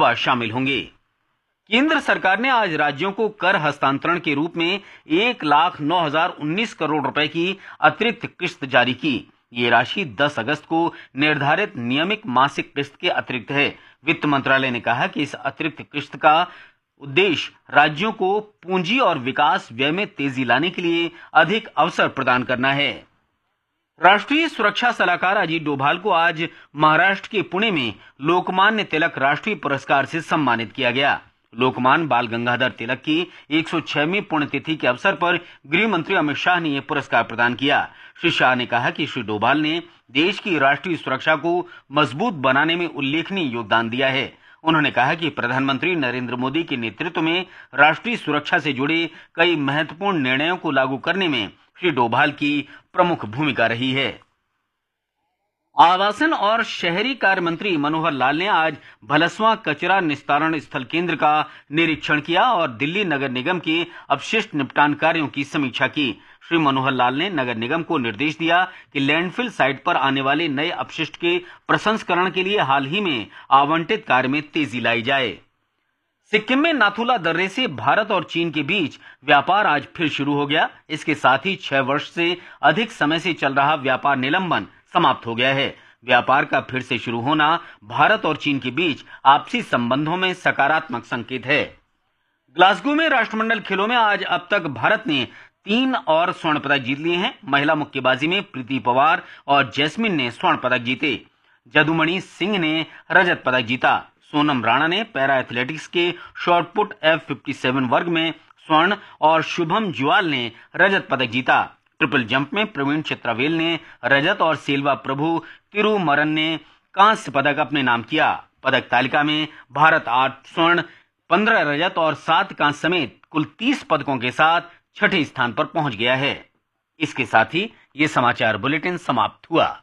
युवा शामिल होंगे। केंद्र सरकार ने आज राज्यों को कर हस्तांतरण के रूप में 1,09,019 करोड़ रुपए की अतिरिक्त किस्त जारी की। ये राशि 10 अगस्त को निर्धारित नियमित मासिक किस्त के अतिरिक्त है। वित्त मंत्रालय ने कहा कि इस अतिरिक्त किस्त का उद्देश्य राज्यों को पूंजी और विकास व्यय में तेजी लाने के लिए अधिक अवसर प्रदान करना है। राष्ट्रीय सुरक्षा सलाहकार अजीत डोभाल को आज महाराष्ट्र के पुणे में लोकमान्य तिलक राष्ट्रीय पुरस्कार से सम्मानित किया गया। लोकमान्य बाल गंगाधर तिलक की 106वीं पुण्यतिथि के अवसर पर गृह मंत्री अमित शाह ने यह पुरस्कार प्रदान किया। श्री शाह ने कहा कि श्री डोभाल ने देश की राष्ट्रीय सुरक्षा को मजबूत बनाने में उल्लेखनीय योगदान दिया है। उन्होंने कहा कि प्रधानमंत्री नरेंद्र मोदी के नेतृत्व में राष्ट्रीय सुरक्षा से जुड़े कई महत्वपूर्ण निर्णयों को लागू करने में श्री डोभाल की प्रमुख भूमिका रही है। आवासन और शहरी कार्य मंत्री मनोहर लाल ने आज भलसवां कचरा निस्तारण स्थल केंद्र का निरीक्षण किया और दिल्ली नगर निगम के अपशिष्ट निपटान कार्यों की समीक्षा की। श्री मनोहर लाल ने नगर निगम को निर्देश दिया कि लैंडफिल साइट पर आने वाले नए अपशिष्ट के प्रसंस्करण के लिए हाल ही में आवंटित कार्य में तेजी लाई जाए। सिक्किम में नाथुला दर्रे से भारत और चीन के बीच व्यापार आज फिर शुरू हो गया। इसके साथ ही 6 वर्ष से अधिक समय से चल रहा व्यापार निलंबन समाप्त हो गया है। व्यापार का फिर से शुरू होना भारत और चीन के बीच आपसी संबंधों में सकारात्मक संकेत है। ग्लासगो में राष्ट्रमंडल खेलों में आज अब तक भारत ने 3 और स्वर्ण पदक जीत लिए हैं। महिला मुक्केबाजी में प्रीति पवार और जैस्मिन ने स्वर्ण पदक जीते। जदुमणि सिंह ने रजत पदक जीता। सोनम राणा ने पैरा एथलेटिक्स के शॉटपुट F57 वर्ग में स्वर्ण और शुभम जुआल ने रजत पदक जीता। ट्रिपल जंप में प्रवीण चित्रावेल ने रजत और सेल्वा प्रभु तिरुमरन ने कांस्य पदक अपने नाम किया। पदक तालिका में भारत 8 स्वर्ण, 15 रजत और 7 कांस्य समेत कुल 30 पदकों के साथ छठे स्थान पर पहुंच गया है। इसके साथ ही ये समाचार बुलेटिन समाप्त हुआ।